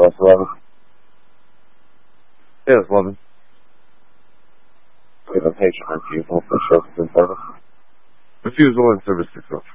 that's 11. Yeah, it's 11. We have a patient refusal for service in service. Refusal and service 6 off.